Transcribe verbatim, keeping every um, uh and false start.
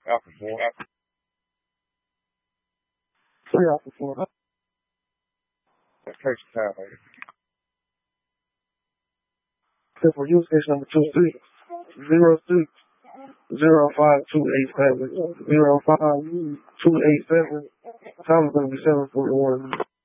Alpha four. Three Alpha four. That's Texas Town. Except for use case number two six zero six zero five two eight seven zero five two eight seven. Time is gonna be seven forty one.